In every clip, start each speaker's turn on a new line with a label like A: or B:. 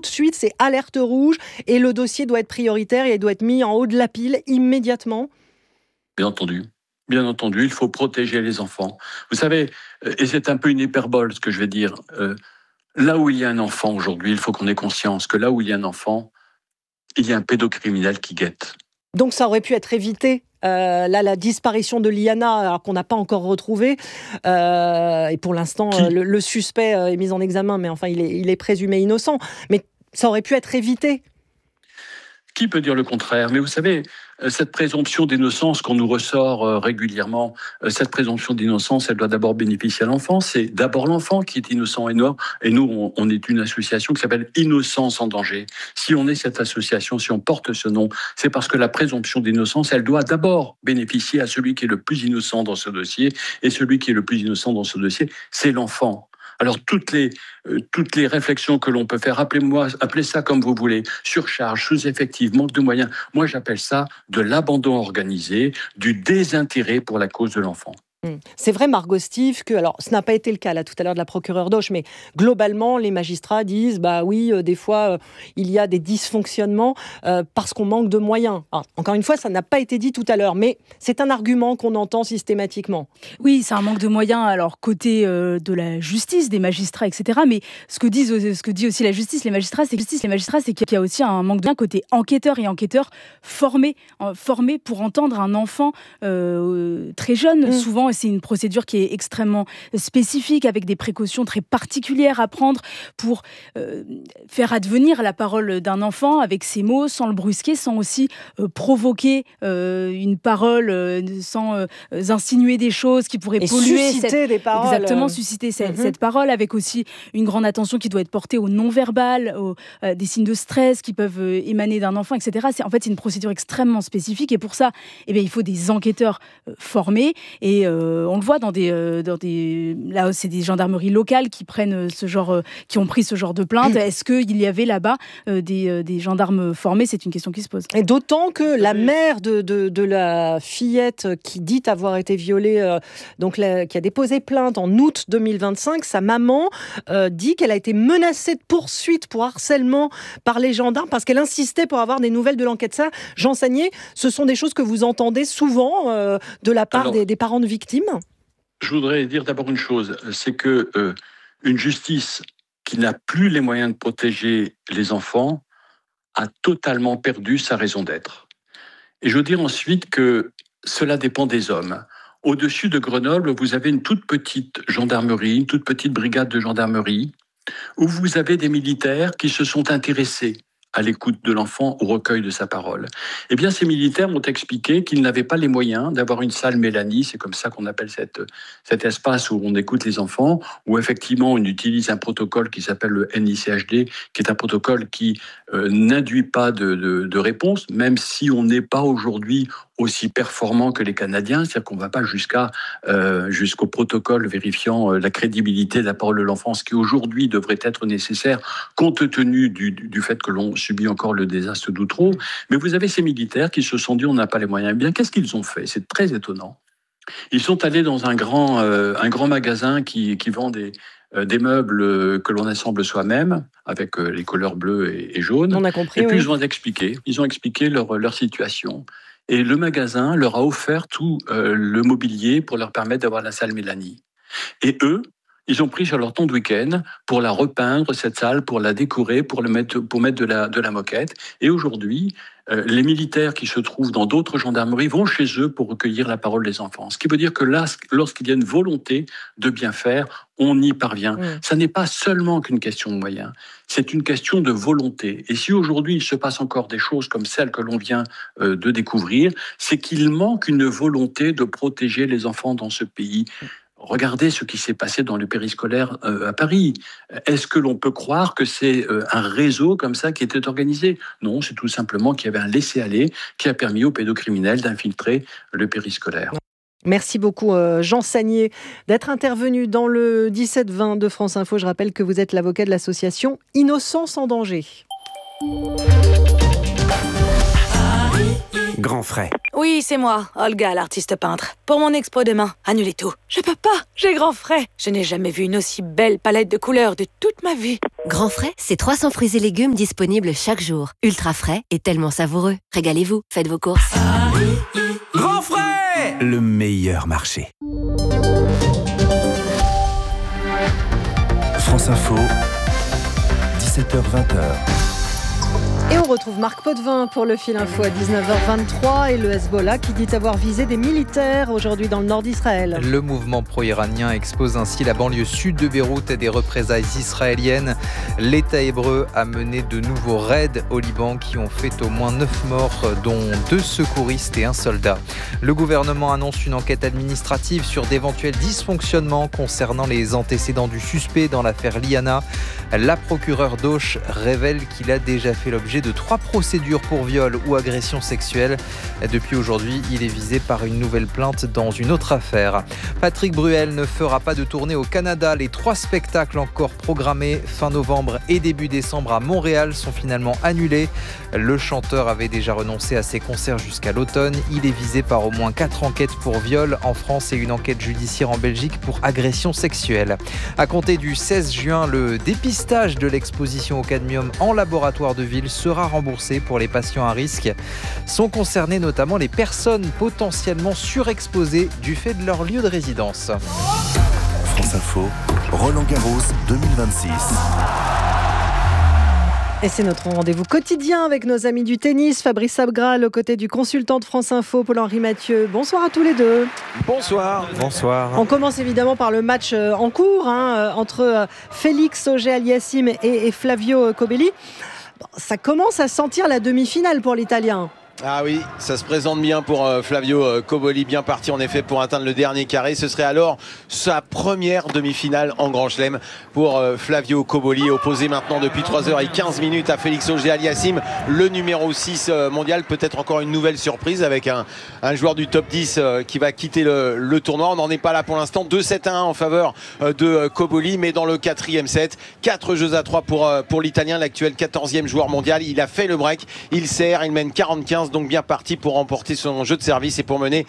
A: de suite, c'est alerte rouge et le dossier doit être prioritaire et il doit être mis en haut de la pile immédiatement.
B: Bien entendu, il faut protéger les enfants. Vous savez, et c'est un peu une hyperbole ce que je vais dire, là où il y a un enfant aujourd'hui, il faut qu'on ait conscience que là où il y a un enfant, il y a un pédocriminel qui guette.
A: Donc ça aurait pu être évité. La disparition de Liana, alors qu'on n'a pas encore retrouvée, et pour l'instant, le suspect est mis en examen, mais enfin, il est présumé innocent. Mais ça aurait pu être évité.
B: Qui peut dire le contraire ? Mais vous savez, cette présomption d'innocence qu'on nous ressort régulièrement, cette présomption d'innocence, elle doit d'abord bénéficier à l'enfant. C'est d'abord l'enfant qui est innocent. Et nous, on est une association qui s'appelle Innocence en danger. Si on est cette association, si on porte ce nom, c'est parce que la présomption d'innocence, elle doit d'abord bénéficier à celui qui est le plus innocent dans ce dossier. Et celui qui est le plus innocent dans ce dossier, c'est l'enfant. Alors toutes les réflexions que l'on peut faire, appelez ça comme vous voulez, surcharge, sous-effectif, manque de moyens, moi j'appelle ça de l'abandon organisé, du désintérêt pour la cause de l'enfant.
A: C'est vrai, Margot Steve, que, alors ce n'a pas été le cas là tout à l'heure de la procureure d'Auch, mais globalement les magistrats disent des fois il y a des dysfonctionnements parce qu'on manque de moyens. Alors, encore une fois, ça n'a pas été dit tout à l'heure, mais c'est un argument qu'on entend systématiquement.
C: Oui, c'est un manque de moyens, alors côté de la justice, des magistrats, etc. Mais ce que dit aussi la justice, les magistrats, c'est qu'il y a aussi un manque de moyens côté enquêteurs et enquêteurs formés pour entendre un enfant très jeune, souvent. C'est une procédure qui est extrêmement spécifique, avec des précautions très particulières à prendre pour faire advenir la parole d'un enfant avec ses mots, sans le brusquer, sans aussi provoquer une parole, sans insinuer des choses qui pourraient polluer
A: des paroles.
C: Exactement, susciter cette parole, avec aussi une grande attention qui doit être portée au non-verbal, des signes de stress qui peuvent émaner d'un enfant, etc. C'est une procédure extrêmement spécifique, et pour ça, il faut des enquêteurs formés, et on le voit là, c'est des gendarmeries locales qui ont pris ce genre de plainte. Est-ce qu'il y avait là-bas des gendarmes formés ? C'est une question qui se pose.
A: Et d'autant que la mère de la fillette qui dit avoir été violée, qui a déposé plainte en août 2025, sa maman dit qu'elle a été menacée de poursuite pour harcèlement par les gendarmes parce qu'elle insistait pour avoir des nouvelles de l'enquête. Ça, Jean Sagnier, ce sont des choses que vous entendez souvent de la part des parents de victimes ?
B: Je voudrais dire d'abord une chose, c'est que une justice qui n'a plus les moyens de protéger les enfants a totalement perdu sa raison d'être. Et je veux dire ensuite que cela dépend des hommes. Au-dessus de Grenoble, vous avez une toute petite gendarmerie, une toute petite brigade de gendarmerie, où vous avez des militaires qui se sont intéressés à l'écoute de l'enfant, au recueil de sa parole. Eh bien, ces militaires m'ont expliqué qu'ils n'avaient pas les moyens d'avoir une salle Mélanie, c'est comme ça qu'on appelle cet espace où on écoute les enfants, où effectivement on utilise un protocole qui s'appelle le NICHD, qui est un protocole qui n'induit pas de réponse, même si on n'est pas aujourd'hui aussi performant que les Canadiens, c'est-à-dire qu'on ne va pas jusqu'au protocole vérifiant la crédibilité de la parole de l'enfant, ce qui aujourd'hui devrait être nécessaire, compte tenu du fait que l'on subit encore le désastre d'Outreau. Mais vous avez ces militaires qui se sont dit on n'a pas les moyens. Eh bien, qu'est-ce qu'ils ont fait ? C'est très étonnant. Ils sont allés dans un grand magasin qui vend des meubles que l'on assemble soi-même, avec les couleurs bleues et jaunes.
A: On a compris,
B: et puis
A: oui.
B: ils ont expliqué leur situation. Et le magasin leur a offert tout le mobilier pour leur permettre d'avoir la salle Mélanie. Et eux, ils ont pris sur leur temps de week-end pour la repeindre, cette salle, pour la décorer, pour mettre de la moquette. Et aujourd'hui, les militaires qui se trouvent dans d'autres gendarmeries vont chez eux pour recueillir la parole des enfants. Ce qui veut dire que là, lorsqu'il y a une volonté de bien faire, on y parvient. Ça n'est pas seulement qu'une question de moyens, c'est une question de volonté. Et si aujourd'hui il se passe encore des choses comme celles que l'on vient de découvrir, c'est qu'il manque une volonté de protéger les enfants dans ce pays. Regardez ce qui s'est passé dans le périscolaire à Paris. Est-ce que l'on peut croire que c'est un réseau comme ça qui était organisé ? Non, c'est tout simplement qu'il y avait un laisser-aller qui a permis aux pédocriminels d'infiltrer le périscolaire.
A: Merci beaucoup Jean Sagnier d'être intervenu dans le 17-20 de France Info. Je rappelle que vous êtes l'avocat de l'association Innocence en danger.
D: Grand frais.
E: Oui, c'est moi, Olga, l'artiste peintre. Pour mon expo demain, annulez tout. Je peux pas, j'ai grand frais. Je n'ai jamais vu une aussi belle palette de couleurs de toute ma vie.
F: Grand frais, c'est 300 fruits et légumes disponibles chaque jour. Ultra frais et tellement savoureux. Régalez-vous, faites vos courses.
D: Grand frais, le meilleur marché. France Info, 17h-20h.
A: Et on retrouve Marc Potvin pour le fil info à 19h23 et le Hezbollah qui dit avoir visé des militaires aujourd'hui dans le nord d'Israël.
G: Le mouvement pro-iranien expose ainsi la banlieue sud de Beyrouth à des représailles israéliennes. L'État hébreu a mené de nouveaux raids au Liban qui ont fait au moins 9 morts, dont 2 secouristes et un soldat. Le gouvernement annonce une enquête administrative sur d'éventuels dysfonctionnements concernant les antécédents du suspect dans l'affaire Liana. La procureure d'Auch révèle qu'il a déjà fait l'objet de 3 procédures pour viol ou agression sexuelle. Depuis aujourd'hui, il est visé par une nouvelle plainte dans une autre affaire. Patrick Bruel ne fera pas de tournée au Canada. Les 3 spectacles encore programmés fin novembre et début décembre à Montréal sont finalement annulés. Le chanteur avait déjà renoncé à ses concerts jusqu'à l'automne. Il est visé par au moins 4 enquêtes pour viol en France et une enquête judiciaire en Belgique pour agression sexuelle. À compter du 16 juin, le dépistage de l'exposition au cadmium en laboratoire de ville sera remboursé pour les patients à risque. Sont concernées notamment les personnes potentiellement surexposées du fait de leur lieu de résidence.
D: France Info, Roland-Garros 2026.
A: Et c'est notre rendez-vous quotidien avec nos amis du tennis, Fabrice Abgral aux côtés du consultant de France Info, Paul-Henri Mathieu. Bonsoir à tous les deux.
H: Bonsoir. Bonsoir.
A: On commence évidemment par le match en cours entre Félix Auger-Aliassime et Flavio Cobolli. Bon, ça commence à sentir la demi-finale pour l'Italien.
H: Ah oui, ça se présente bien pour Flavio Cobolli, bien parti en effet pour atteindre le dernier carré. Ce serait alors sa première demi-finale en Grand Chelem pour Flavio Cobolli, opposé maintenant depuis 3h15 à Félix Auger-Aliassime, le numéro 6 mondial. Peut-être encore une nouvelle surprise avec un joueur du top 10 qui va quitter le tournoi. On n'en est pas là pour l'instant. 2-7-1 en faveur de Cobolli, mais dans le 4e set, 4-3 pour l'Italien, l'actuel 14e joueur mondial. Il a fait le break, il sert, il mène 45, donc bien parti pour remporter son jeu de service et pour mener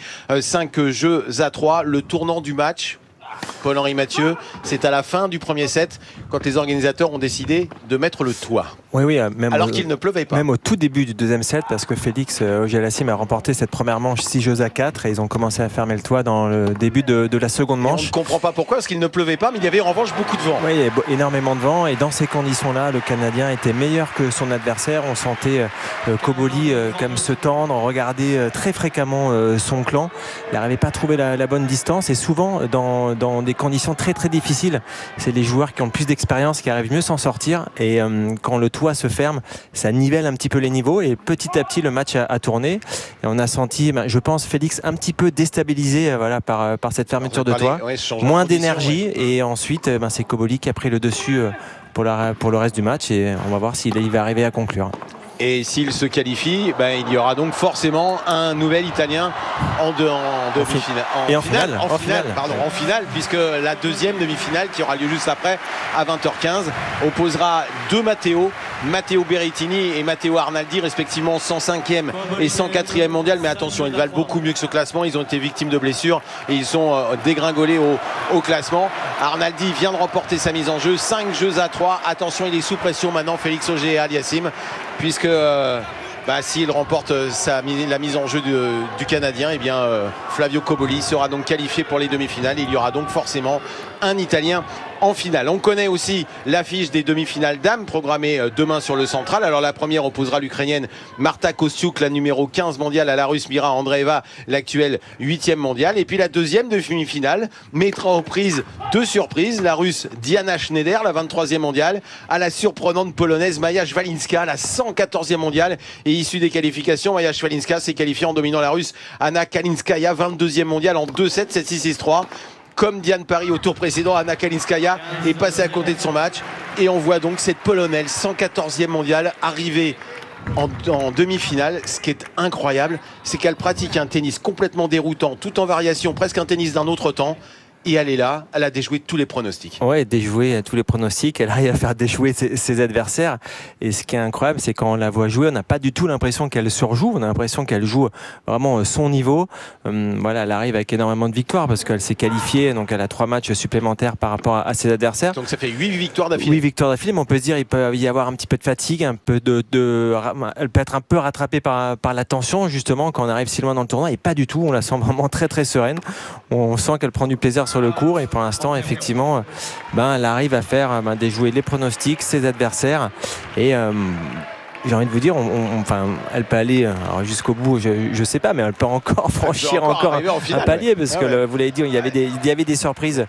H: 5-3. Le tournant du match, Paul-Henri Mathieu, c'est à la fin du premier set quand les organisateurs ont décidé de mettre le toit.
I: Oui, même
H: alors qu'il ne pleuvait pas.
I: Même au tout début du deuxième set, parce que Félix Auger-Aliassime a remporté cette première manche 6-4 et ils ont commencé à fermer le toit dans le début de la seconde manche.
H: On ne comprend pas pourquoi, parce qu'il ne pleuvait pas, mais il y avait en revanche beaucoup de vent.
I: Oui, il y avait énormément de vent et dans ces conditions-là, le Canadien était meilleur que son adversaire. On sentait Cobolli comme se tendre, regarder très fréquemment son clan. Il n'arrivait pas à trouver la bonne distance et souvent dans des conditions très très difficiles, c'est les joueurs qui ont le plus d'expérience qui arrivent mieux s'en sortir et quand le toit se ferme, ça nivelle un petit peu les niveaux et petit à petit le match a tourné et on a senti, je pense, Félix un petit peu déstabilisé par cette fermeture de toit, moins d'énergie et ensuite c'est Cobolli qui a pris le dessus pour le reste du match et on va voir s'il va arriver à conclure.
H: Et s'il se qualifie, il y aura donc forcément un nouvel Italien en demi-finale. En finale, puisque la deuxième demi-finale qui aura lieu juste après à 20h15 opposera deux Matteo Berrettini et Matteo Arnaldi, respectivement 105e et 104e mondial. Mais attention, ils valent beaucoup mieux que ce classement. Ils ont été victimes de blessures et ils sont dégringolés au classement. Arnaldi vient de remporter sa mise en jeu, 5-3. Attention, il est sous pression maintenant, Félix Auger-Aliassime, puisque s'il remporte la mise en jeu du Canadien, Flavio Cobolli sera donc qualifié pour les demi-finales. Il y aura donc forcément un Italien en finale. On connaît aussi l'affiche des demi-finales dames programmée demain sur le central. Alors la première opposera l'Ukrainienne Marta Kostyuk, la numéro 15 mondiale, à la Russe Mira Andreeva, l'actuelle 8e mondiale. Et puis la deuxième demi-finale mettra aux prises deux surprises. La Russe Diana Schneider, la 23e mondiale, à la surprenante Polonaise Maja Szwalinska, la 114e mondiale. Et issue des qualifications, Maja Szwalinska s'est qualifiée en dominant la Russe Anna Kalinskaya, 22e mondiale, en 2-7, 7-6, 6-3. Comme Diane Paris au tour précédent, Anna Kalinskaya est passée à côté de son match. Et on voit donc cette Polonaise, 114e mondiale, arriver en demi-finale. Ce qui est incroyable, c'est qu'elle pratique un tennis complètement déroutant, tout en variation, presque un tennis d'un autre temps. et elle est là, elle a déjoué tous les pronostics.
I: Ouais, déjouer tous les pronostics, elle arrive à faire déjouer ses adversaires. Et ce qui est incroyable, c'est quand on la voit jouer, on n'a pas du tout l'impression qu'elle surjoue, on a l'impression qu'elle joue vraiment son niveau. Voilà, elle arrive avec énormément de victoires parce qu'elle s'est qualifiée, donc elle a 3 matchs supplémentaires par rapport à ses adversaires.
H: Donc ça fait 8 victoires d'affilée.
I: 8 victoires d'affilée, mais on peut se dire il peut y avoir un petit peu de fatigue, un peu elle peut être un peu rattrapée par la tension justement quand on arrive si loin dans le tournoi, et pas du tout, on la sent vraiment très très sereine. On sent qu'elle prend du plaisir sur le court, et pour l'instant effectivement elle arrive à faire déjouer les pronostics, ses adversaires, et j'ai envie de vous dire, elle peut aller jusqu'au bout, je sais pas, mais elle peut encore franchir un palier, parce que vous l'avez dit, il y avait des surprises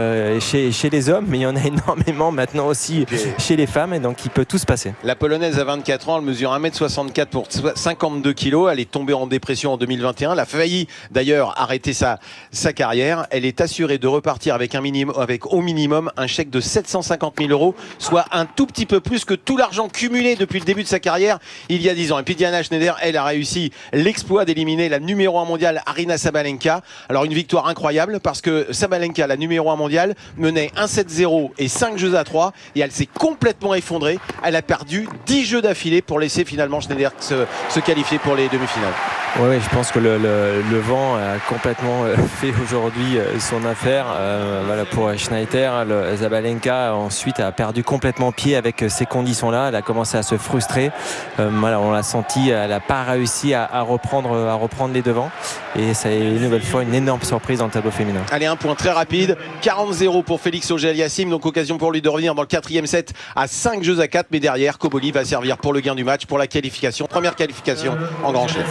I: chez les hommes, mais il y en a énormément maintenant aussi chez les femmes, et donc il peut tout se passer.
H: La Polonaise a 24 ans, elle mesure 1m64 pour 52 kg, elle est tombée en dépression en 2021, elle a failli d'ailleurs arrêter sa carrière, elle est assurée de repartir avec au minimum un chèque de 750 000 €, soit un tout petit peu plus que tout l'argent cumulé depuis le début de sa carrière il y a 10 ans. Et puis Diana Schneider, elle a réussi l'exploit d'éliminer la numéro 1 mondiale Aryna Sabalenka. Alors une victoire incroyable parce que Sabalenka, la numéro 1 mondiale, menait 1-7-0 et 5 jeux à 3, et elle s'est complètement effondrée. Elle a perdu 10 jeux d'affilée pour laisser finalement Schneider se qualifier pour les demi-finales.
I: Oui, je pense que le vent a complètement fait aujourd'hui son affaire. Voilà, pour Schneider, Sabalenka ensuite a perdu complètement pied avec ces conditions-là. Elle a commencé à se frustrer. Voilà, on l'a senti, elle n'a pas réussi à reprendre les devants. Et ça est une nouvelle fois une énorme surprise dans le tableau féminin.
H: Allez, un point très rapide. 40-0 pour Félix Auger-Aliassime. Donc occasion pour lui de revenir dans le 4e set à 5 jeux à 4. Mais derrière, Koboli va servir pour le gain du match, pour la qualification. Première qualification en Grand Chelem.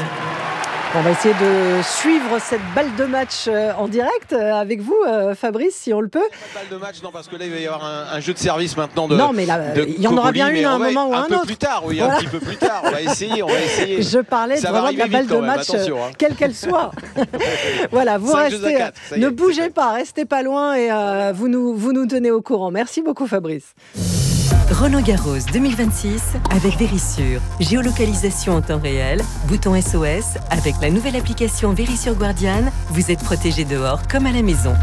A: On va essayer de suivre cette balle de match en direct avec vous, Fabrice, si on le peut.
H: Pas de balle de match, non, parce que là, il va y avoir un jeu de service maintenant de.
A: Non, mais là, il y en aura bien une à un moment ou un autre.
H: Un peu plus tard, oui, voilà. Un petit peu plus tard. On va essayer.
A: Je parlais vraiment de la balle de match, quelle qu'elle soit. Voilà, vous restez. Ne bougez pas, restez pas loin, et vous nous tenez au courant. Merci beaucoup, Fabrice.
J: Roland-Garros 2026 avec Verisure. Géolocalisation en temps réel, bouton SOS. Avec la nouvelle application Verisure Guardian, vous êtes protégé dehors comme à la maison.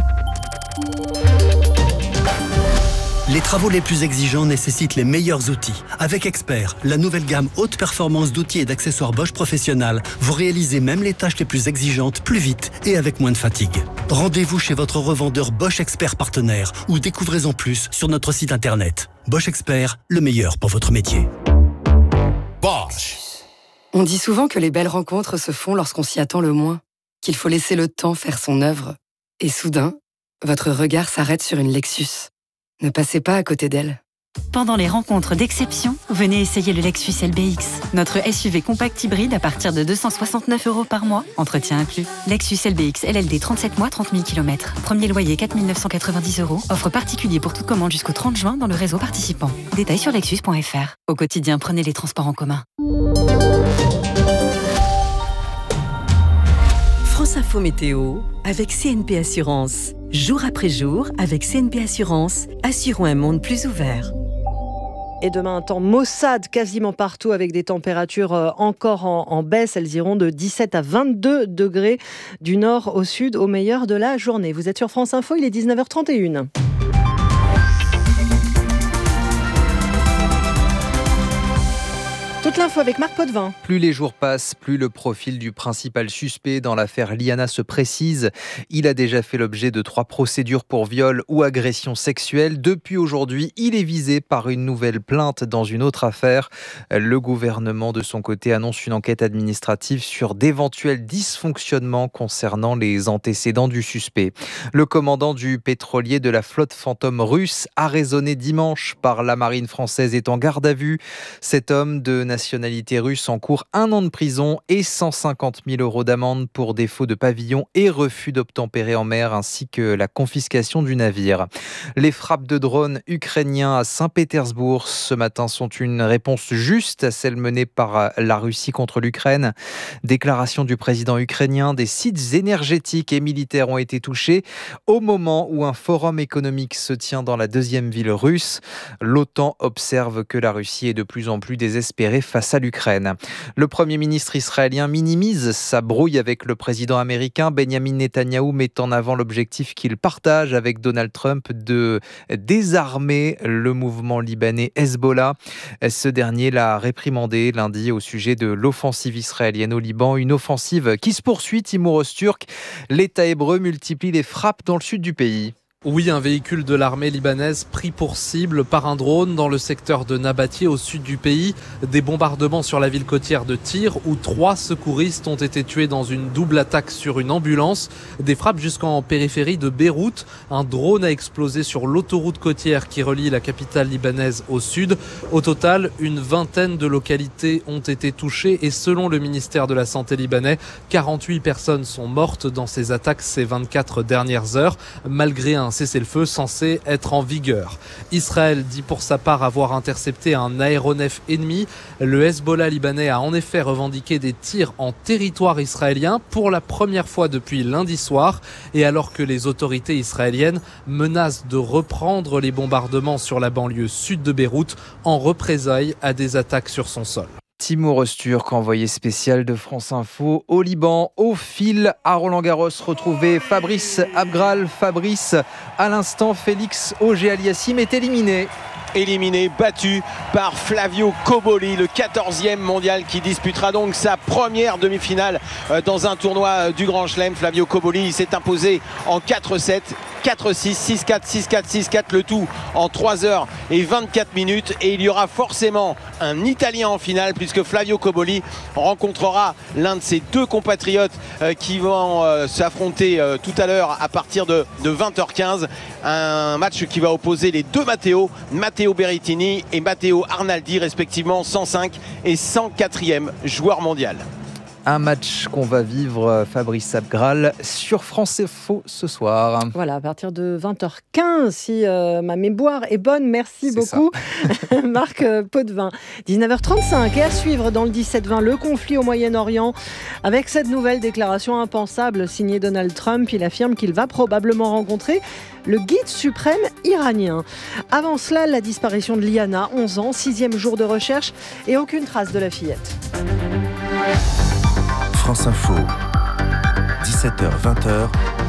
K: Les travaux les plus exigeants nécessitent les meilleurs outils. Avec Expert, la nouvelle gamme haute performance d'outils et d'accessoires Bosch Professionnel, vous réalisez même les tâches les plus exigeantes plus vite et avec moins de fatigue. Rendez-vous chez votre revendeur Bosch Expert partenaire ou découvrez-en plus sur notre site internet. Bosch Expert, le meilleur pour votre métier.
L: Bosch. On dit souvent que les belles rencontres se font lorsqu'on s'y attend le moins, qu'il faut laisser le temps faire son œuvre. Et soudain, votre regard s'arrête sur une Lexus. Ne passez pas à côté d'elle.
M: Pendant les rencontres d'exception, venez essayer le Lexus LBX. Notre SUV compact hybride à partir de 269 € par mois, entretien inclus. Lexus LBX LLD 37 mois, 30 000 km. Premier loyer 4 990 €. Offre particulier pour toute commande jusqu'au 30 juin dans le réseau participant. Détails sur lexus.fr. Au quotidien, prenez les transports en commun.
J: France Info Météo avec CNP Assurance. Jour après jour, avec CNP Assurance, assurons un monde plus ouvert.
A: Et demain, un temps maussade quasiment partout avec des températures encore en baisse. Elles iront de 17 à 22 degrés du nord au sud au meilleur de la journée. Vous êtes sur France Info, il est 19h31. Toute l'info avec Marc Potvin.
G: Plus les jours passent, plus le profil du principal suspect dans l'affaire Liana se précise. Il a déjà fait l'objet de 3 procédures pour viol ou agression sexuelle. Depuis aujourd'hui, il est visé par une nouvelle plainte dans une autre affaire. Le gouvernement, de son côté, annonce une enquête administrative sur d'éventuels dysfonctionnements concernant les antécédents du suspect. Le commandant du pétrolier de la flotte fantôme russe, arraisonné dimanche par la marine française, est en garde à vue. Cet homme de nationalité russe encourt 1 an de prison et 150 000 € d'amende pour défaut de pavillon et refus d'obtempérer en mer, ainsi que la confiscation du navire. Les frappes de drones ukrainiens à Saint-Pétersbourg ce matin sont une réponse juste à celle menée par la Russie contre l'Ukraine. Déclaration du président ukrainien, des sites énergétiques et militaires ont été touchés au moment où un forum économique se tient dans la 2e ville russe. L'OTAN observe que la Russie est de plus en plus désespérée face à l'Ukraine. Le Premier ministre israélien minimise sa brouille avec le président américain. Benjamin Netanyahou met en avant l'objectif qu'il partage avec Donald Trump de désarmer le mouvement libanais Hezbollah. Ce dernier l'a réprimandé lundi au sujet de l'offensive israélienne au Liban. Une offensive qui se poursuit, Timur Öztürk. L'État hébreu multiplie les frappes dans le sud du pays.
N: Oui, un véhicule de l'armée libanaise pris pour cible par un drone dans le secteur de Nabatieh au sud du pays. Des bombardements sur la ville côtière de Tyr où 3 secouristes ont été tués dans une double attaque sur une ambulance. Des frappes jusqu'en périphérie de Beyrouth. Un drone a explosé sur l'autoroute côtière qui relie la capitale libanaise au sud. Au total, une vingtaine de localités ont été touchées et selon le ministère de la Santé libanais, 48 personnes sont mortes dans ces attaques ces 24 dernières heures, malgré un cessez-le-feu censé être en vigueur. Israël dit pour sa part avoir intercepté un aéronef ennemi. Le Hezbollah libanais a en effet revendiqué des tirs en territoire israélien pour la première fois depuis lundi soir. Et alors que les autorités israéliennes menacent de reprendre les bombardements sur la banlieue sud de Beyrouth en représailles à des attaques sur son sol.
G: Timur Öztürk, envoyé spécial de France Info au Liban. Au fil à Roland-Garros, retrouvé Fabrice Abgral. Fabrice, à l'instant, Félix Auger-Aliassime est éliminé,
H: battu par Flavio Cobolli, le 14e mondial qui disputera donc sa première demi-finale dans un tournoi du Grand Chelem. Flavio Cobolli s'est imposé en 4-7. 4-6, 6-4, 6-4, 6-4, le tout en 3h24 et il y aura forcément un Italien en finale puisque Flavio Cobolli rencontrera l'un de ses 2 compatriotes qui vont s'affronter tout à l'heure à partir de 20h15. Un match qui va opposer les 2 Matteo Berrettini et Matteo Arnaldi, respectivement 105 et 104e joueur mondial.
G: Un match qu'on va vivre, Fabrice Abgral, sur France Info ce soir.
A: Voilà, à partir de 20h15, si ma mémoire est bonne. Merci beaucoup, Marc Potvin. 19h35, et à suivre dans le 17-20, le conflit au Moyen-Orient. Avec cette nouvelle déclaration impensable signée Donald Trump, il affirme qu'il va probablement rencontrer le guide suprême iranien. Avant cela, la disparition de Liana, 11 ans, 6e jour de recherche et aucune trace de la fillette.
D: France Info, 17h-20h,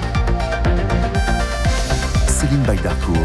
D: Céline Baydarcourt.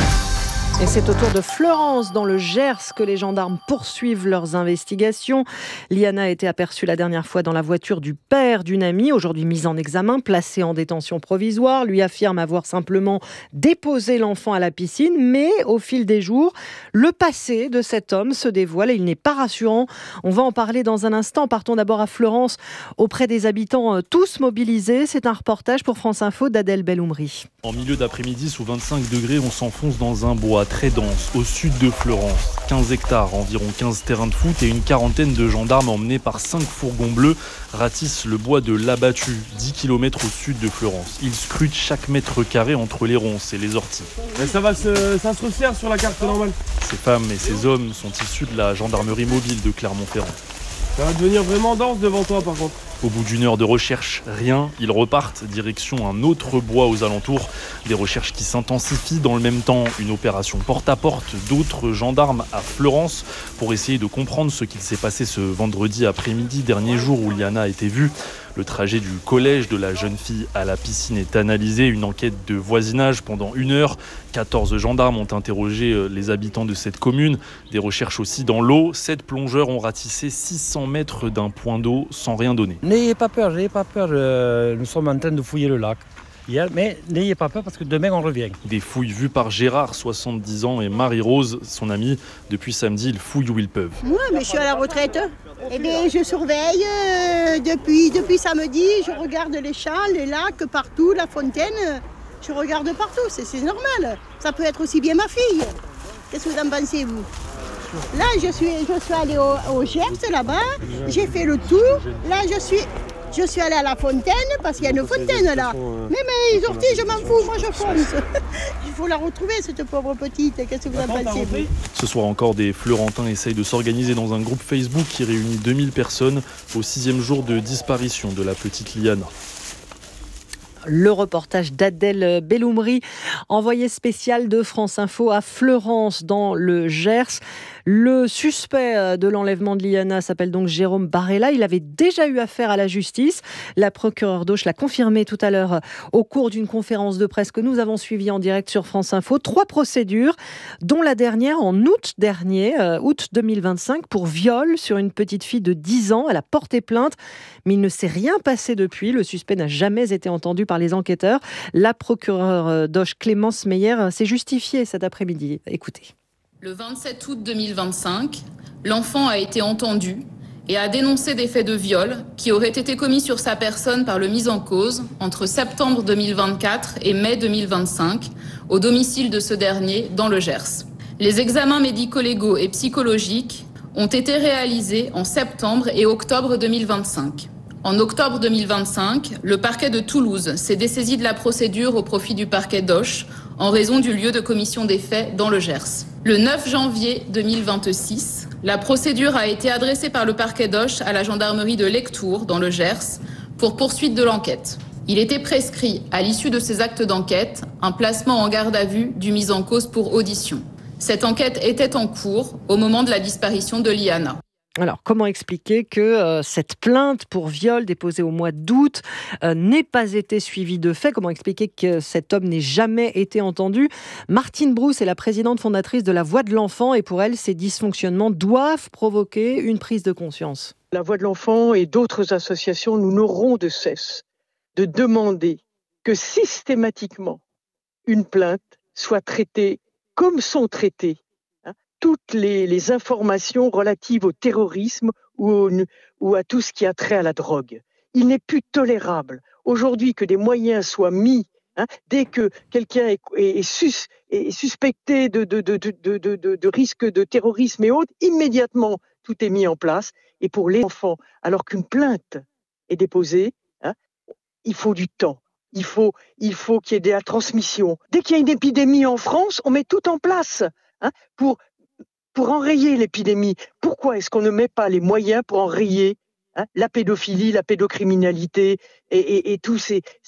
A: Et c'est au tour de Fleurance, dans le Gers, que les gendarmes poursuivent leurs investigations. Liana a été aperçue la dernière fois dans la voiture du père d'une amie, aujourd'hui mise en examen, placée en détention provisoire. Lui affirme avoir simplement déposé l'enfant à la piscine, mais au fil des jours, le passé de cet homme se dévoile et il n'est pas rassurant. On va en parler dans un instant. Partons d'abord à Fleurance, auprès des habitants tous mobilisés. C'est un reportage pour France Info d'Adèle Belloumri.
O: En milieu d'après-midi, sous 25 degrés, on s'enfonce dans un bois très dense, au sud de Fleurance. 15 hectares, environ 15 terrains de foot et une quarantaine de gendarmes emmenés par 5 fourgons bleus ratissent le bois de l'Abattu, 10 km au sud de Fleurance. Ils scrutent chaque mètre carré entre les ronces et les orties.
P: Mais ça se resserre sur la carte normale.
O: Ces femmes et ces hommes sont issus de la gendarmerie mobile de Clermont-Ferrand.
P: Ça va devenir vraiment dense devant toi par contre.
O: Au bout d'une heure de recherche, rien. Ils repartent, direction un autre bois aux alentours. Des recherches qui s'intensifient dans le même temps. Une opération porte-à-porte d'autres gendarmes à Fleurance pour essayer de comprendre ce qu'il s'est passé ce vendredi après-midi, dernier jour où Liana a été vue. Le trajet du collège de la jeune fille à la piscine est analysé. Une enquête de voisinage pendant 1 heure. 14 gendarmes ont interrogé les habitants de cette commune. Des recherches aussi dans l'eau. 7 plongeurs ont ratissé 600 mètres d'un point d'eau sans rien donner.
Q: N'ayez pas peur, nous sommes en train de fouiller le lac. Mais n'ayez pas peur parce que demain on revient.
O: Des fouilles vues par Gérard, 70 ans, et Marie-Rose, son amie. Depuis samedi, ils fouillent où ils peuvent.
R: Moi, mais je suis à la retraite. Eh bien, je surveille depuis samedi. Je regarde les champs, les lacs, partout, la fontaine. Je regarde partout, c'est normal. Ça peut être aussi bien ma fille. Qu'est-ce que vous en pensez, vous ? Là, je suis allée au Gers, là-bas. J'ai fait le tour. Là, je suis allée à la fontaine, parce qu'il y a une fontaine là. Mais les orties, je m'en fous, moi je fonce. Il faut la retrouver, cette pauvre petite. Qu'est-ce que vous en pensez, vous ?
O: Ce soir encore, des Fleurantins essayent de s'organiser dans un groupe Facebook qui réunit 2000 personnes au 6e jour de disparition de la petite Liana.
A: Le reportage d'Adèle Belloumri, envoyé spécial de France Info à Fleurance dans le Gers. Le suspect de l'enlèvement de Liana s'appelle donc Jérôme Barella. Il avait déjà eu affaire à la justice. La procureure d'Auch l'a confirmé tout à l'heure au cours d'une conférence de presse que nous avons suivie en direct sur France Info. 3 procédures, dont la dernière en août dernier, août 2025, pour viol sur une petite fille de 10 ans. Elle a porté plainte, mais il ne s'est rien passé depuis. Le suspect n'a jamais été entendu par les enquêteurs. La procureure d'Auch, Clémence Meyer, s'est justifiée cet après-midi. Écoutez.
S: Le 27 août 2025, l'enfant a été entendu et a dénoncé des faits de viol qui auraient été commis sur sa personne par le mis en cause entre septembre 2024 et mai 2025 au domicile de ce dernier dans le Gers. Les examens médico-légaux et psychologiques ont été réalisés en septembre et octobre 2025. En octobre 2025, le parquet de Toulouse s'est dessaisi de la procédure au profit du parquet d'Auch en raison du lieu de commission des faits dans le Gers. Le 9 janvier 2026, la procédure a été adressée par le parquet d'Auch à la gendarmerie de Lectoure dans le Gers pour poursuite de l'enquête. Il était prescrit, à l'issue de ces actes d'enquête, un placement en garde à vue du mis en cause pour audition. Cette enquête était en cours au moment de la disparition de Liana.
A: Alors, comment expliquer que cette plainte pour viol déposée au mois d'août n'ait pas été suivie de fait? Comment expliquer que cet homme n'ait jamais été entendu? Martine Brousse est la présidente fondatrice de La Voix de l'Enfant et pour elle, ces dysfonctionnements doivent provoquer une prise de conscience.
T: La Voix de l'Enfant et d'autres associations, nous n'aurons de cesse de demander que systématiquement une plainte soit traitée comme sont traitées toutes les informations relatives au terrorisme ou à tout ce qui a trait à la drogue. Il n'est plus tolérable aujourd'hui que des moyens soient mis dès que quelqu'un est suspecté de risque de terrorisme et autres, immédiatement tout est mis en place. Et pour les enfants, alors qu'une plainte est déposée, il faut du temps. Il faut qu'il y ait de la transmission. Dès qu'il y a une épidémie en France, on met tout en place pour enrayer l'épidémie. Pourquoi est-ce qu'on ne met pas les moyens pour enrayer la pédophilie, la pédocriminalité et tous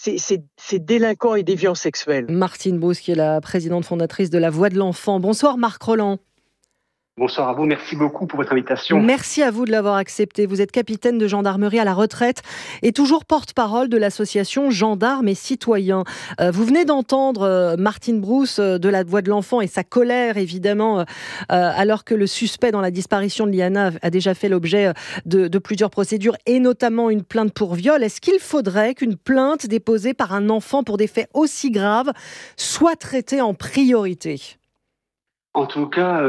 T: ces délinquants et déviants sexuels?
A: Martine Brousse, qui est la présidente fondatrice de La Voix de l'Enfant. Bonsoir Marc Rolland.
U: Bonsoir à vous, merci beaucoup pour votre invitation.
A: Merci à vous de l'avoir accepté. Vous êtes capitaine de gendarmerie à la retraite et toujours porte-parole de l'association Gendarmes et Citoyens. Vous venez d'entendre Martine Brousse de La Voix de l'Enfant et sa colère, évidemment, alors que le suspect dans la disparition de Liana a déjà fait l'objet de plusieurs procédures et notamment une plainte pour viol. Est-ce qu'il faudrait qu'une plainte déposée par un enfant pour des faits aussi graves soit traitée en priorité ?
U: En tout cas,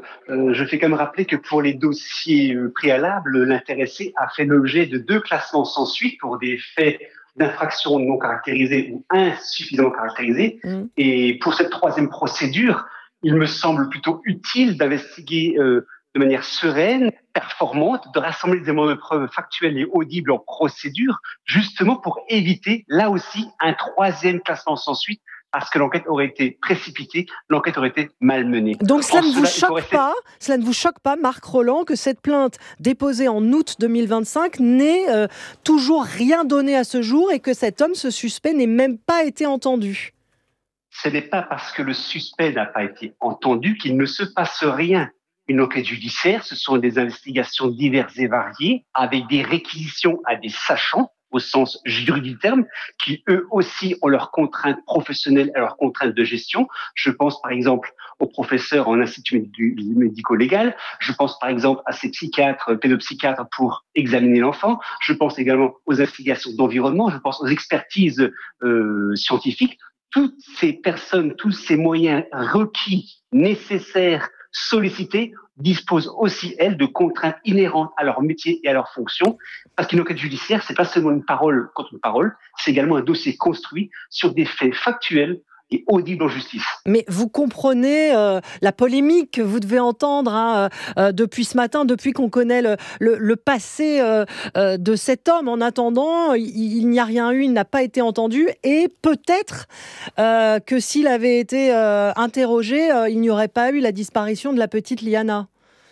U: je fais quand même rappeler que pour les dossiers préalables, l'intéressé a fait l'objet de 2 classements sans suite pour des faits d'infraction non caractérisés ou insuffisamment caractérisés. Et pour cette 3e procédure, il me semble plutôt utile d'investiguer de manière sereine, performante, de rassembler des éléments de preuve factuels et audibles en procédure, justement pour éviter, là aussi, un 3e classement sans suite, parce que l'enquête aurait été précipitée, l'enquête aurait été malmenée.
A: Donc cela ne vous choque pas, Marc Rolland, que cette plainte déposée en août 2025 n'ait toujours rien donné à ce jour et que cet homme, ce suspect, n'ait même pas été entendu?
U: Ce n'est pas parce que le suspect n'a pas été entendu qu'il ne se passe rien. Une enquête judiciaire, ce sont des investigations diverses et variées, avec des réquisitions à des sachants, au sens juridique du terme, qui eux aussi ont leurs contraintes professionnelles et leurs contraintes de gestion. Je pense par exemple aux professeurs en institut médico-légal, je pense par exemple à ces psychiatres, pédopsychiatres pour examiner l'enfant, je pense également aux investigations d'environnement, je pense aux expertises scientifiques. Toutes ces personnes, tous ces moyens requis, nécessaires, sollicités, disposent aussi, elles, de contraintes inhérentes à leur métier et à leur fonction. Parce qu'une enquête judiciaire, c'est pas seulement une parole contre une parole, c'est également un dossier construit sur des faits factuels et audibles en justice.
A: Mais vous comprenez la polémique que vous devez entendre depuis ce matin, depuis qu'on connaît le passé de cet homme. En attendant, il n'y a rien eu, il n'a pas été entendu. Et peut-être que s'il avait été interrogé, il n'y aurait pas eu la disparition de la petite Liana.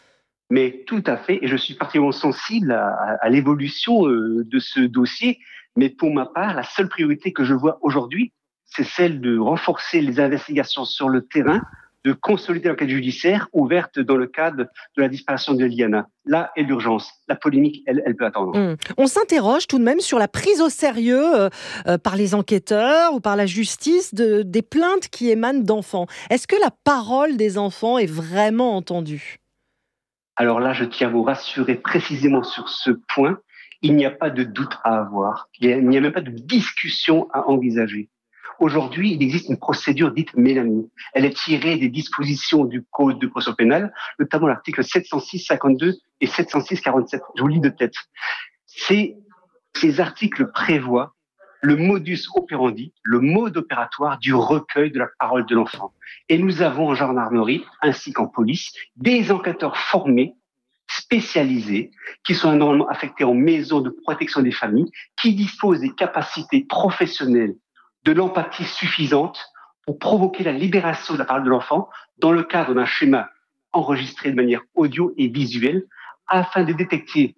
U: Mais tout à fait, et je suis particulièrement sensible à l'évolution de ce dossier. Mais pour ma part, la seule priorité que je vois aujourd'hui, c'est celle de renforcer les investigations sur le terrain, de consolider l'enquête judiciaire ouverte dans le cadre de la disparition de Liana. Là est l'urgence. La polémique, elle peut attendre.
A: On s'interroge tout de même sur la prise au sérieux par les enquêteurs ou par la justice des plaintes qui émanent d'enfants. Est-ce que la parole des enfants est vraiment entendue ?
U: Alors là, je tiens à vous rassurer précisément sur ce point. Il n'y a pas de doute à avoir. Il n'y a même pas de discussion à envisager. Aujourd'hui, il existe une procédure dite Mélanie. Elle est tirée des dispositions du Code de procédure pénale, notamment l'article 706-52 et 706-47. Je vous lis de tête. Ces articles prévoient le modus operandi, le mode opératoire du recueil de la parole de l'enfant. Et nous avons en gendarmerie, ainsi qu'en police, des enquêteurs formés, spécialisés, qui sont normalement affectés en maison de protection des familles, qui disposent des capacités professionnelles, de l'empathie suffisante pour provoquer la libération de la parole de l'enfant dans le cadre d'un schéma enregistré de manière audio et visuelle afin de détecter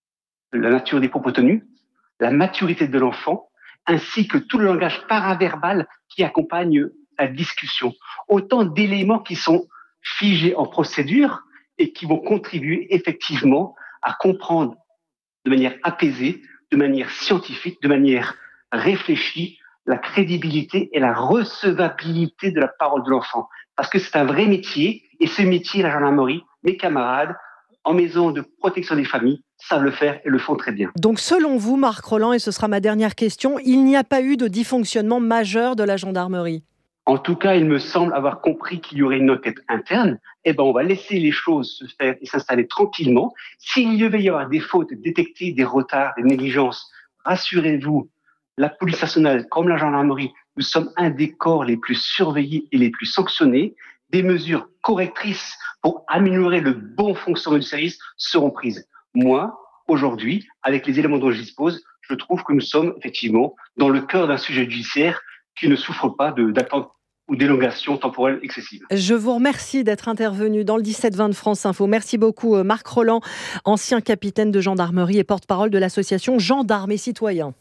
U: la nature des propos tenus, la maturité de l'enfant, ainsi que tout le langage paraverbal qui accompagne la discussion. Autant d'éléments qui sont figés en procédure et qui vont contribuer effectivement à comprendre de manière apaisée, de manière scientifique, de manière réfléchie, la crédibilité et la recevabilité de la parole de l'enfant. Parce que c'est un vrai métier, et ce métier, la gendarmerie, mes camarades, en maison de protection des familles, savent le faire et le font très bien.
A: Donc selon vous, Marc Rolland, et ce sera ma dernière question, il n'y a pas eu de dysfonctionnement majeur de la gendarmerie ?
U: En tout cas, il me semble avoir compris qu'il y aurait une enquête interne. On va laisser les choses se faire et s'installer tranquillement. S'il devait y avoir des fautes détectées, des retards, des négligences, rassurez-vous, la police nationale, comme la gendarmerie, nous sommes un des corps les plus surveillés et les plus sanctionnés. Des mesures correctrices pour améliorer le bon fonctionnement du service seront prises. Moi, aujourd'hui, avec les éléments dont je dispose, je trouve que nous sommes effectivement dans le cœur d'un sujet judiciaire qui ne souffre pas d'attente ou d'élongation temporelle excessive.
A: Je vous remercie d'être intervenu dans le 17-20 de France Info. Merci beaucoup Marc Rolland, ancien capitaine de gendarmerie et porte-parole de l'association Gendarmes et Citoyens.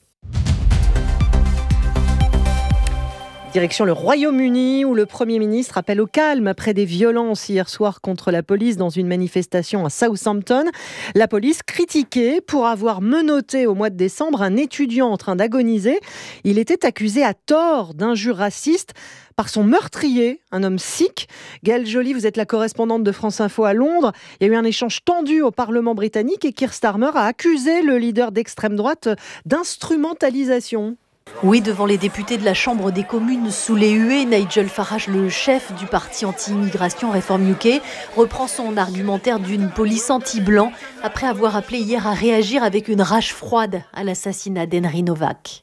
A: Direction le Royaume-Uni où le Premier ministre appelle au calme après des violences hier soir contre la police dans une manifestation à Southampton. La police critiquée pour avoir menotté au mois de décembre un étudiant en train d'agoniser. Il était accusé à tort d'injures racistes par son meurtrier, un homme sikh. Gaëlle Joly, vous êtes la correspondante de France Info à Londres. Il y a eu un échange tendu au Parlement britannique et Keir Starmer a accusé le leader d'extrême droite d'instrumentalisation.
C: Oui, devant les députés de la Chambre des communes sous les huées, Nigel Farage, le chef du parti anti-immigration Reform UK, reprend son argumentaire d'une police anti-blanc après avoir appelé hier à réagir avec une rage froide à l'assassinat d'Henry Novak.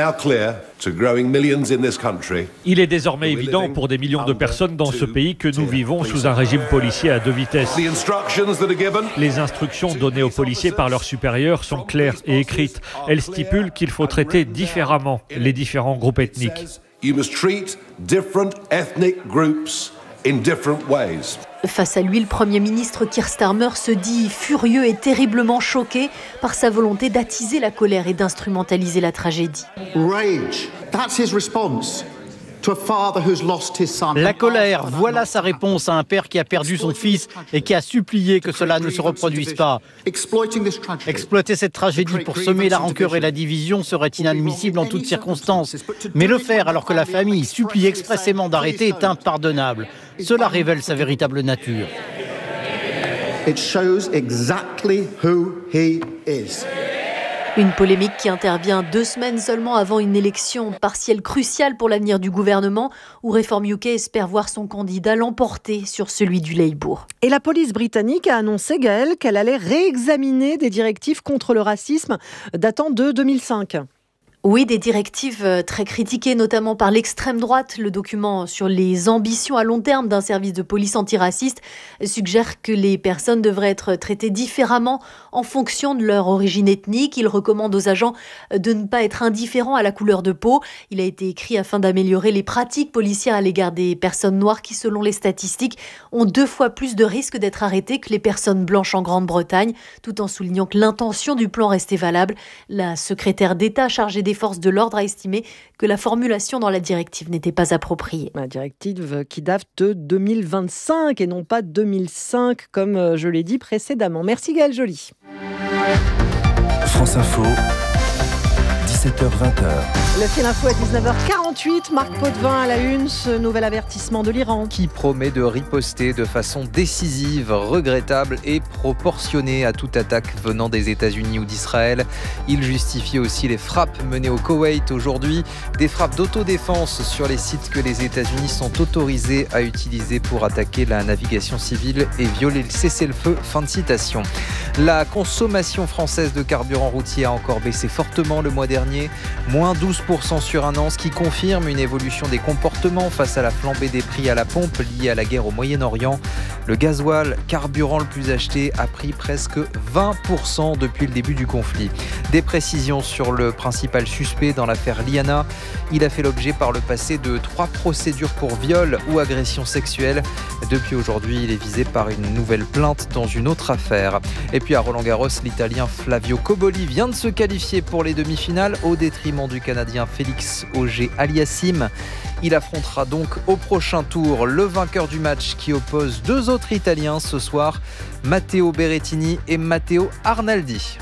V: Il est désormais évident pour des millions de personnes dans ce pays que nous vivons sous un régime policier à deux vitesses. Les instructions données aux policiers par leurs supérieurs sont claires et écrites. Elles stipulent qu'il faut traiter différemment les différents groupes ethniques.
C: Face à lui, le Premier ministre Keir Starmer se dit furieux et terriblement choqué par sa volonté d'attiser la colère et d'instrumentaliser la tragédie.
W: Rage, that's his response.
X: La colère, voilà sa réponse à un père qui a perdu son fils et qui a supplié que cela ne se reproduise pas. Exploiter cette tragédie pour semer la rancœur et la division serait inadmissible en toutes circonstances. Mais le faire alors que la famille supplie expressément d'arrêter est impardonnable. Cela révèle sa véritable nature.
W: It shows exactly who he is.
C: Une polémique qui intervient 2 semaines seulement avant une élection partielle cruciale pour l'avenir du gouvernement où Reform UK espère voir son candidat l'emporter sur celui du Labour.
A: Et la police britannique a annoncé, Gaëlle, qu'elle allait réexaminer des directives contre le racisme datant de 2005.
C: Oui, des directives très critiquées, notamment par l'extrême droite. Le document sur les ambitions à long terme d'un service de police antiraciste suggère que les personnes devraient être traitées différemment en fonction de leur origine ethnique. Il recommande aux agents de ne pas être indifférents à la couleur de peau. Il a été écrit afin d'améliorer les pratiques policières à l'égard des personnes noires qui, selon les statistiques, ont 2 fois plus de risques d'être arrêtées que les personnes blanches en Grande-Bretagne, tout en soulignant que l'intention du plan restait valable. La secrétaire d'État chargée des forces de l'ordre a estimé que la formulation dans la directive n'était pas appropriée.
A: La directive qui date de 2025 et non pas 2005, comme je l'ai dit précédemment. Merci Gaëlle Joly.
D: France Info, 17h-20h.
A: Le Fil Info à 19h48, Marc Potvin à la une, ce nouvel avertissement de l'Iran.
G: Qui promet de riposter de façon décisive, regrettable et proportionnée à toute attaque venant des États-Unis ou d'Israël. Il justifie aussi les frappes menées au Koweït aujourd'hui, des frappes d'autodéfense sur les sites que les États-Unis sont autorisés à utiliser pour attaquer la navigation civile et violer le cessez-le-feu. Fin de citation. La consommation française de carburant routier a encore baissé fortement le mois dernier, moins 12% sur un an, ce qui confirme une évolution des comportements face à la flambée des prix à la pompe liée à la guerre au Moyen-Orient. Le gasoil, carburant le plus acheté, a pris presque 20% depuis le début du conflit. Des précisions sur le principal suspect dans l'affaire Liana. Il a fait l'objet par le passé de 3 procédures pour viol ou agression sexuelle. Depuis aujourd'hui, il est visé par une nouvelle plainte dans une autre affaire. Et puis à Roland-Garros, l'Italien Flavio Cobolli vient de se qualifier pour les demi-finales au détriment du Canadien Félix Auger-Aliassime. Il affrontera donc au prochain tour le vainqueur du match qui oppose 2 autres Italiens ce soir, Matteo Berrettini et Matteo Arnaldi.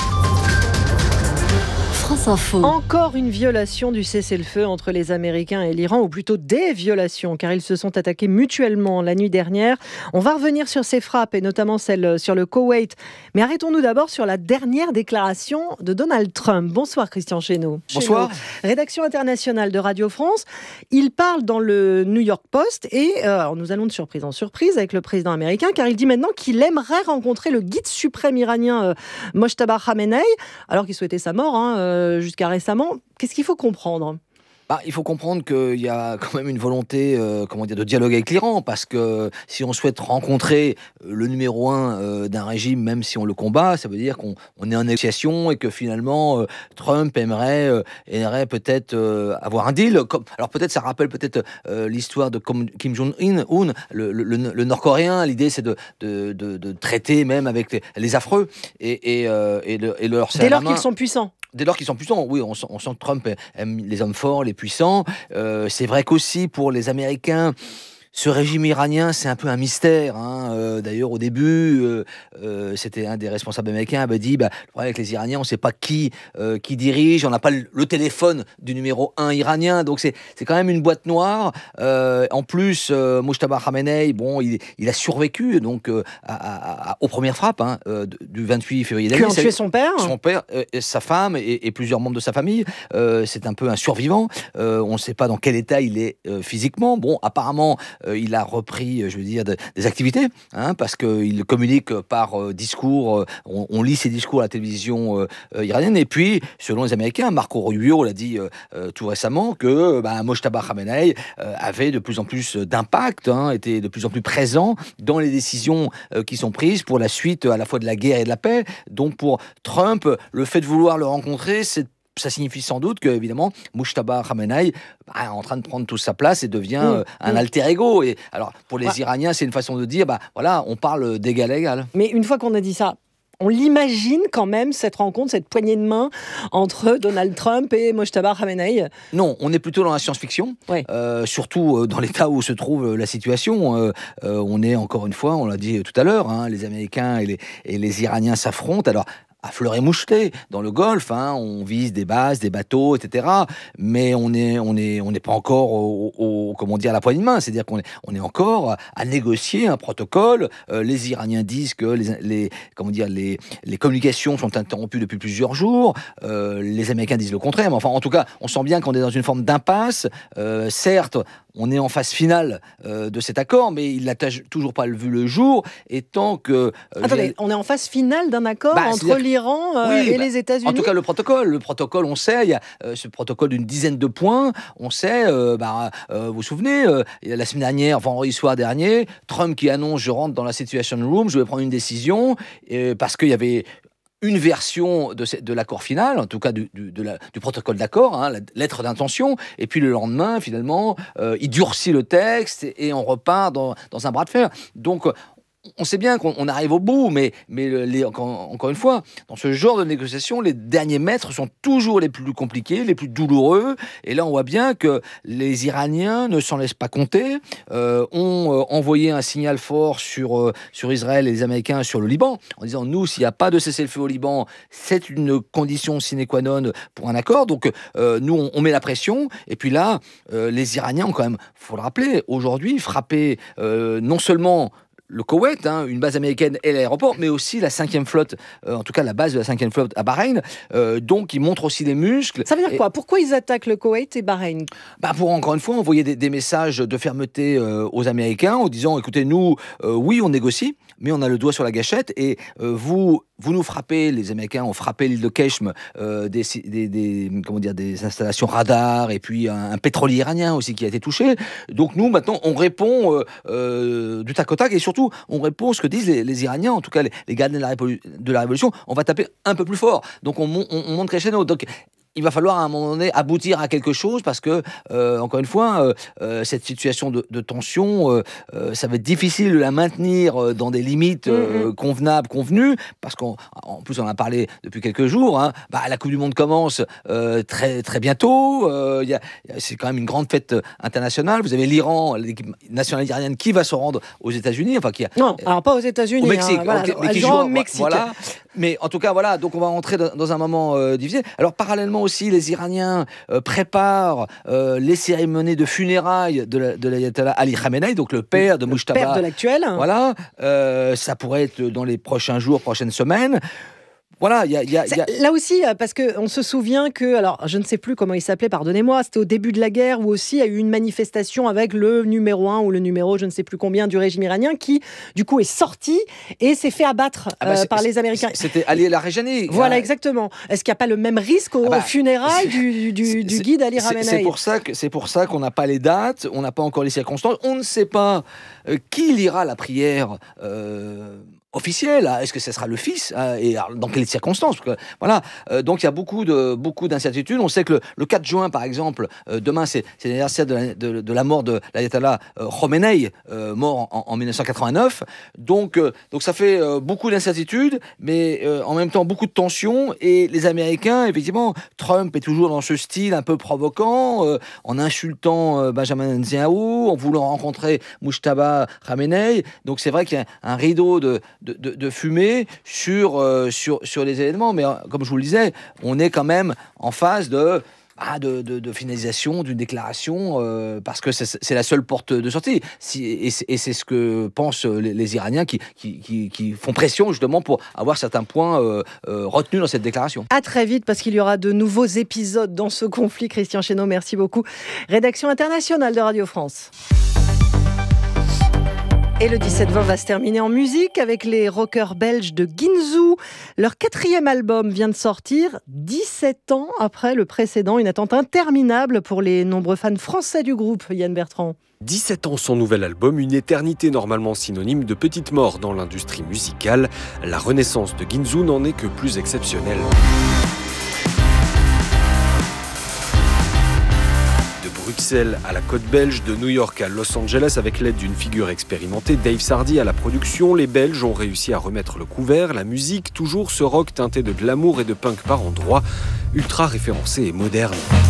C: France Info.
A: Encore une violation du cessez-le-feu entre les Américains et l'Iran, ou plutôt des violations, car ils se sont attaqués mutuellement la nuit dernière. On va revenir sur ces frappes, et notamment celle sur le Koweït. Mais arrêtons-nous d'abord sur la dernière déclaration de Donald Trump. Bonsoir Christian Chesneau.
B: Bonsoir.
A: Rédaction internationale de Radio France. Il parle dans le New York Post, et nous allons de surprise en surprise avec le président américain, car il dit maintenant qu'il aimerait rencontrer le guide suprême iranien Mojtaba Khamenei, alors qu'il souhaitait sa mort, jusqu'à récemment. Qu'est-ce qu'il faut comprendre ?
B: Il faut comprendre qu'il y a quand même une volonté de dialogue avec l'Iran, parce que si on souhaite rencontrer le numéro 1 d'un régime, même si on le combat, ça veut dire qu'on est en négociation et que finalement Trump aimerait peut-être avoir un deal. Alors peut-être ça rappelle l'histoire de Kim Jong-un, le Nord-Coréen. L'idée c'est de traiter même avec les affreux et leur serrer la main.
A: Dès lors qu'ils sont puissants.
B: Dès lors qu'ils sont puissants, oui, on sent que Trump aime les hommes forts, les puissants. C'est vrai qu'aussi pour les Américains, ce régime iranien, c'est un peu un mystère. D'ailleurs, au début, c'était un des responsables américains avait dit le problème avec les Iraniens, on ne sait pas qui dirige, on n'a pas le téléphone du numéro 1 iranien, donc c'est quand même une boîte noire. En plus, Mojtaba Khamenei, il a survécu donc aux premières frappes du 28 février dernier.
A: Qui ont tué son père,
B: sa femme et plusieurs membres de sa famille. C'est un peu un survivant. On ne sait pas dans quel état il est physiquement. Apparemment. Il a repris, des activités, parce qu'il communique par discours. On lit ses discours à la télévision iranienne. Et puis, selon les Américains, Marco Rubio l'a dit tout récemment que Mojtaba Khamenei avait de plus en plus d'impact, était de plus en plus présent dans les décisions qui sont prises pour la suite à la fois de la guerre et de la paix. Donc, pour Trump, le fait de vouloir le rencontrer, ça signifie sans doute que, évidemment, Mojtaba Khamenei est en train de prendre toute sa place et devient un alter ego. Et alors, pour les Iraniens, c'est une façon de dire, on parle d'égal à égal.
A: Mais une fois qu'on a dit ça, on l'imagine quand même, cette rencontre, cette poignée de main entre Donald Trump et Mojtaba Khamenei.
B: Non, on est plutôt dans la science-fiction, surtout dans l'état où se trouve la situation. On est, encore une fois, on l'a dit tout à l'heure, les Américains et les Iraniens s'affrontent. Alors, à fleur et moucheté dans le Golfe, on vise des bases, des bateaux, etc. Mais on n'est pas encore à la poignée de main. C'est-à-dire qu'on est encore à négocier un protocole. Les Iraniens disent que les communications sont interrompues depuis plusieurs jours. Les Américains disent le contraire. Mais enfin, en tout cas, on sent bien qu'on est dans une forme d'impasse. Certes, on est en phase finale de cet accord, mais il n'a toujours pas vu le jour. Et tant que...
A: on est en phase finale d'un accord entre l'Iran et les États-Unis.
B: En tout cas, le protocole, on sait, il y a ce protocole d'une dizaine de points. On sait, vous vous souvenez, la semaine dernière, vendredi soir dernier, Trump qui annonce « je rentre dans la Situation Room, je vais prendre une décision », parce qu'il y avait une version de l'accord final, en tout cas du protocole d'accord, la lettre d'intention, et puis le lendemain, finalement, il durcit le texte et on repart dans un bras de fer. Donc, on sait bien qu'on arrive au bout, mais encore une fois, dans ce genre de négociations, les derniers mètres sont toujours les plus compliqués, les plus douloureux. Et là, on voit bien que les Iraniens ne s'en laissent pas compter, ont envoyé un signal fort sur Israël et les Américains sur le Liban, en disant, nous, s'il n'y a pas de cessez-le-feu au Liban, c'est une condition sine qua non pour un accord. Donc, nous, on met la pression. Et puis là, les Iraniens ont quand même, il faut le rappeler, aujourd'hui, frappé non seulement le Koweït, une base américaine et l'aéroport, mais aussi la 5e flotte, en tout cas la base de la 5e flotte à Bahreïn. Donc, ils montrent aussi les muscles.
A: Ça veut dire quoi ? Pourquoi ils attaquent le Koweït et Bahreïn ?
B: Pour, encore une fois, envoyer des messages de fermeté aux Américains en disant, écoutez, nous, oui, on négocie, mais on a le doigt sur la gâchette et vous nous frappez, les Américains ont frappé l'île de Keshm, des installations radars et puis un pétrolier iranien aussi qui a été touché. Donc nous, maintenant, on répond du tac au tac et surtout, on répond ce que disent les Iraniens, en tout cas les gardiens de la révolution, on va taper un peu plus fort. Donc on monte crescendo. Donc il va falloir à un moment donné aboutir à quelque chose parce que, encore une fois, cette situation de tension, ça va être difficile de la maintenir dans des limites convenables, convenues, parce qu'en plus on en a parlé depuis quelques jours, la Coupe du Monde commence très, très bientôt, c'est quand même une grande fête internationale, vous avez l'Iran, l'équipe nationale iranienne qui va se rendre aux États-Unis,
A: Non, alors pas aux États-Unis,
B: au Mexique,
A: mais qui joue au Mexique.
B: Voilà. Mais en tout cas, voilà, donc on va rentrer dans un moment difficile. Alors parallèlement aussi, les Iraniens préparent les cérémonies de funérailles de l'ayatollah Ali Khamenei, donc le père de Mujtaba.
A: Le père de l'actuel.
B: Voilà, ça pourrait être dans les prochains jours, prochaines semaines. Voilà,
A: Là aussi, parce qu'on se souvient que, alors je ne sais plus comment il s'appelait, pardonnez-moi, c'était au début de la guerre où aussi il y a eu une manifestation avec le numéro 1 ou le numéro je ne sais plus combien du régime iranien qui, du coup, est sorti et s'est fait abattre par les Américains.
B: C'était Ali Larijani.
A: Voilà, exactement. Est-ce qu'il n'y a pas le même risque aux funérailles du guide Ali Khamenei ?
B: C'est pour ça qu'on n'a pas les dates, on n'a pas encore les circonstances, on ne sait pas qui lira la prière officielle. Est-ce que ce sera le fils et dans quelles circonstances? Voilà. Donc il y a beaucoup d'incertitudes. On sait que le 4 juin, par exemple, demain c'est l'anniversaire de la mort de l'ayatollah Khomeini, mort en 1989. Donc ça fait beaucoup d'incertitudes, mais en même temps beaucoup de tensions. Et les Américains, effectivement, Trump est toujours dans ce style un peu provoquant, en insultant Benjamin Netanyahu, en voulant rencontrer Mujtaba Khamenei. Donc c'est vrai qu'il y a un rideau de fumée sur les événements, mais comme je vous le disais, on est quand même en phase de finalisation d'une déclaration, parce que c'est la seule porte de sortie. Et c'est ce que pensent les Iraniens qui font pression justement pour avoir certains points retenus dans cette déclaration.
A: À très vite, parce qu'il y aura de nouveaux épisodes dans ce conflit. Christian Chesneau, merci beaucoup. Rédaction internationale de Radio France. Et le 17-20 va se terminer en musique avec les rockers belges de Ginzu. Leur 4e album vient de sortir 17 ans après le précédent. Une attente interminable pour les nombreux fans français du groupe, Yann Bertrand.
E: 17 ans son nouvel album, une éternité normalement synonyme de petite mort dans l'industrie musicale. La renaissance de Ginzu n'en est que plus exceptionnelle. Bruxelles à la côte belge, de New York à Los Angeles, avec l'aide d'une figure expérimentée, Dave Sardy à la production, les Belges ont réussi à remettre le couvert. La musique, toujours ce rock teinté de glamour et de punk par endroits, ultra référencé et moderne.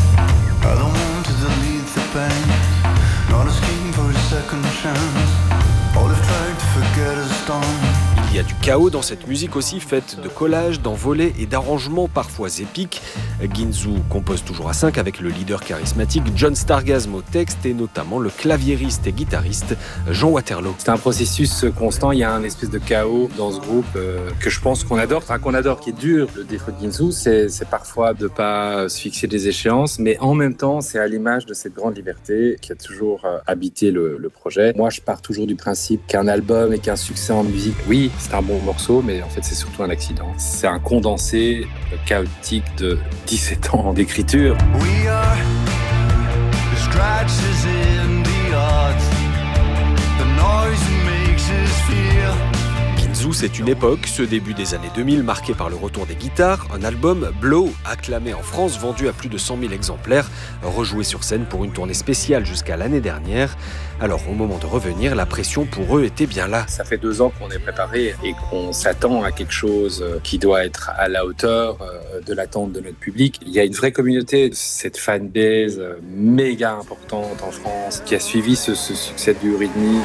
E: Il y a du chaos dans cette musique aussi, faite de collages, d'envolées et d'arrangements parfois épiques. Ginzu compose toujours à 5 avec le leader charismatique John Stargasm au texte et notamment le claviériste et guitariste Jean Waterloo.
F: C'est un processus constant, il y a un espèce de chaos dans ce groupe que je pense qu'on adore, qui est dur. Le défaut de Ginzu, c'est parfois de ne pas se fixer des échéances, mais en même temps, c'est à l'image de cette grande liberté qui a toujours habité le projet. Moi, je pars toujours du principe qu'un album et qu'un succès en musique, oui, c'est un bon morceau, mais en fait, c'est surtout un accident. C'est un condensé chaotique de 17 ans d'écriture. We are the scratches in the odds, the noise makes us feel.
E: Ginzu, c'est une époque, ce début des années 2000, marqué par le retour des guitares, un album, Blow, acclamé en France, vendu à plus de 100 000 exemplaires, rejoué sur scène pour une tournée spéciale jusqu'à l'année dernière. Alors, au moment de revenir, la pression pour eux était bien là.
F: Ça fait 2 ans qu'on est préparé et qu'on s'attend à quelque chose qui doit être à la hauteur de l'attente de notre public. Il y a une vraie communauté, cette fanbase méga importante en France qui a suivi ce succès du Eurythmy.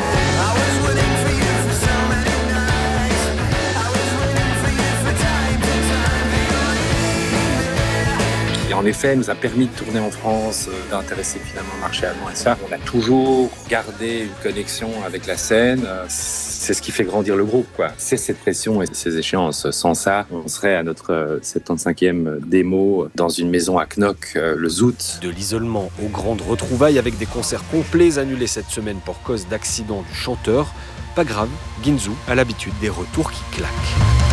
F: Qui en effet nous a permis de tourner en France, d'intéresser finalement le marché allemand et ça. On a toujours gardé une connexion avec la scène. C'est ce qui fait grandir le groupe, quoi. C'est cette pression et ces échéances. Sans ça, on serait à notre 75e démo dans une maison à Knock le Zout.
E: De l'isolement aux grandes retrouvailles avec des concerts complets annulés cette semaine pour cause d'accident du chanteur. Pas grave, Ginzu a l'habitude des retours qui claquent.